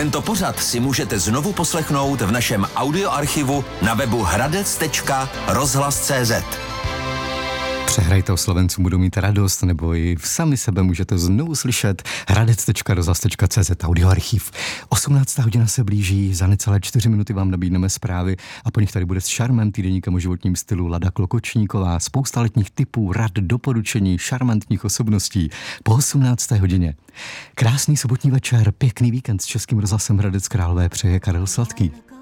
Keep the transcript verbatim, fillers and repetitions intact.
Tento pořad si můžete znovu poslechnout v našem audioarchivu na webu hradec tečka rozhlas tečka cé zet. Přehrajte o Slovencům, budou mít radost, nebo i v sami sebe můžete znovu slyšet hradec tečka rozhlas tečka cé zet audioarchiv. osmnáctá hodina se blíží, za necelé čtyři minuty vám nabídneme zprávy a po nich tady bude s šarmem týdeníkem o životním stylu Lada Klokočníková, spousta letních tipů, rad, doporučení, šarmantních osobností po osmnácté hodině. Krásný sobotní večer, pěkný víkend s Českým rozhlasem Hradec Králové přeje Karel Sladký.